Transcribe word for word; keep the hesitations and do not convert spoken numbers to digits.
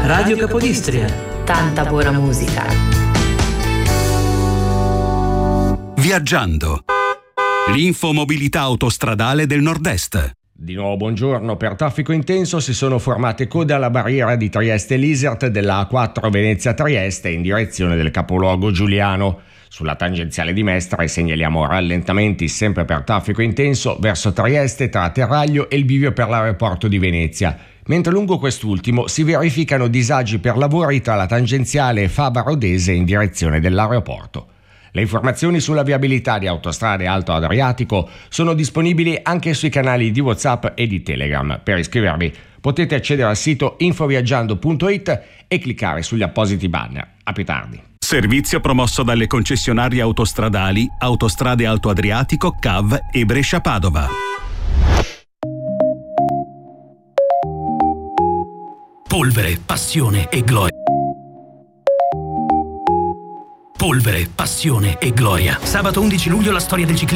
Radio Capodistria. Tanta buona musica. Viaggiando. L'infomobilità autostradale del Nord-Est. Di nuovo buongiorno. Per traffico intenso si sono formate code alla barriera di Trieste-Lisert della A quattro Venezia-Trieste in direzione del capoluogo giuliano. Sulla tangenziale di Mestre segnaliamo rallentamenti sempre per traffico intenso verso Trieste tra Terraglio e il bivio per l'aeroporto di Venezia, mentre lungo quest'ultimo si verificano disagi per lavori tra la tangenziale Faba-Rodese in direzione dell'aeroporto. Le informazioni sulla viabilità di Autostrade Alto Adriatico sono disponibili anche sui canali di WhatsApp e di Telegram. Per iscrivervi potete accedere al sito infoviaggiando punto it e cliccare sugli appositi banner. A più tardi. Servizio promosso dalle concessionarie autostradali Autostrade Alto Adriatico, C A V e Brescia-Padova. Polvere, passione e gloria. Polvere, passione e gloria. Sabato undici luglio la storia del ciclismo